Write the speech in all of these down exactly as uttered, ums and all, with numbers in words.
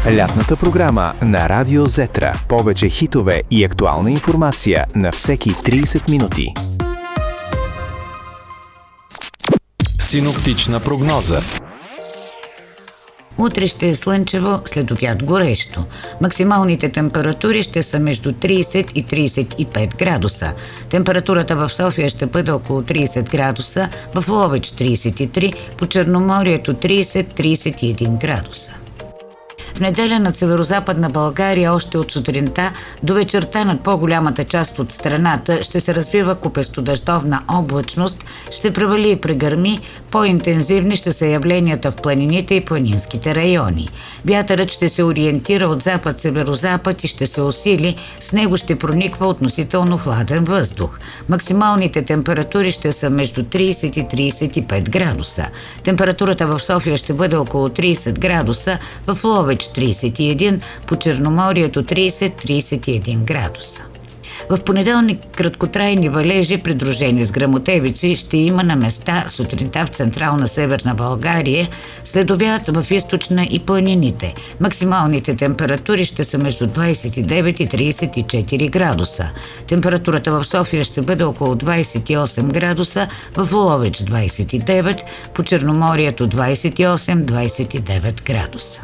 Лятната програма на Радио Зетра. Повече хитове и актуална информация на всеки трийсет минути. Синоптична прогноза. Утре ще е слънчево, след обяд горещо. Максималните температури ще са между трийсет и трийсет и пет градуса. Температурата в София ще бъде около трийсет градуса, в Ловеч трийсет и три, по Черноморието трийсет до трийсет и един градуса. В неделя над северозападна България още от сутринта до вечерта над по-голямата част от страната ще се развива купестодъждовна облачност, ще превали и прегърми, по-интензивни ще са явленията в планините и планинските райони. Вятърът ще се ориентира от запад-северозапад и ще се усили, с него ще прониква относително хладен въздух. Максималните температури ще са между трийсет и трийсет и пет градуса. Температурата в София ще бъде около трийсет градуса, в Ловеч трийсет и един, по Черноморието трийсет до трийсет и един градуса. В понеделник краткотрайни валежи, придружени с гръмотевици, ще има на места сутринта в централна северна България, след обяд в източна и планините. Максималните температури ще са между двайсет и девет и трийсет и четири градуса. Температурата в София ще бъде около двайсет и осем градуса, в Ловеч двайсет и девет, по Черноморието двайсет и осем до двайсет и девет градуса.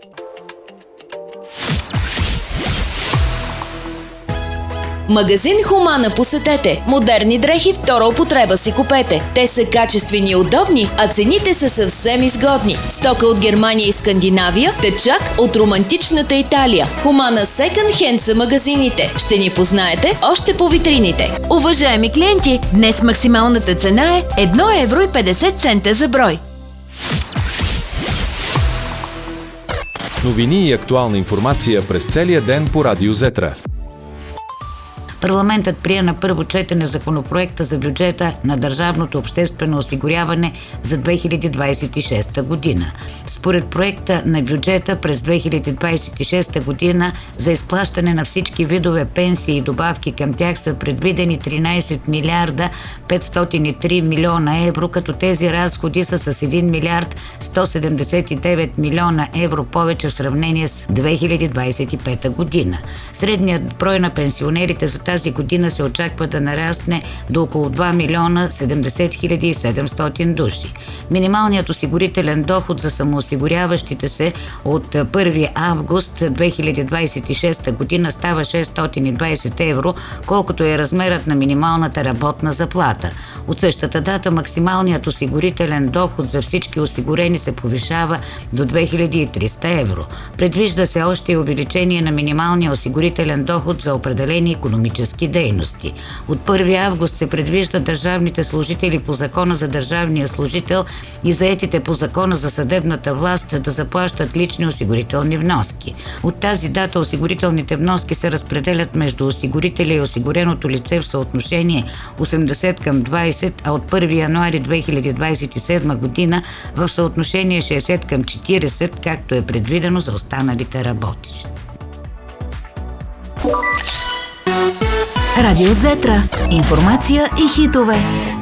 Магазин Хумана посетете. Модерни дрехи втора употреба си купете. Те са качествени и удобни, а цените са съвсем изгодни. Стока от Германия и Скандинавия, течак от романтичната Италия. Хумана Секънд Хенд са магазините. Ще ни познаете още по витрините. Уважаеми клиенти, днес максималната цена е едно евро и петдесет цента за брой. Новини и актуална информация през целия ден по Радио Зетра. Парламентът прие на първо четене законопроекта за бюджета на държавното обществено осигуряване за две хиляди двайсет и шеста година. Според проекта на бюджета през две хиляди двайсет и шеста година за изплащане на всички видове пенсии и добавки към тях са предвидени тринайсет милиарда петстотин и три милиона евро, като тези разходи са с един милиард сто седемдесет и девет милиона евро повече в сравнение с две хиляди двайсет и пета година. Средният брой на пенсионерите за тази година се очаква да нарасне до около два милиона седемдесет хиляди и седемстотин души. Минималният осигурителен доход за самоосигуряващите се от първи август две хиляди двайсет и шеста година става шестстотин и двайсет евро, колкото е размерът на минималната работна заплата. От същата дата максималният осигурителен доход за всички осигурени се повишава до две хиляди и триста евро. Предвижда се още и увеличение на минималния осигурителен доход за определени икономически дейности. От първи август се предвижда държавните служители по Закона за държавния служител и заетите по Закона за съдебната власт да заплащат лични осигурителни вноски. От тази дата осигурителните вноски се разпределят между осигурителя и осигуреното лице в съотношение осемдесет към двайсет, а от първи януари две хиляди двайсет и седма година в съотношение шейсет към четирийсет, както е предвидено за останалите работещи. Радио Зетра. Информация и хитове.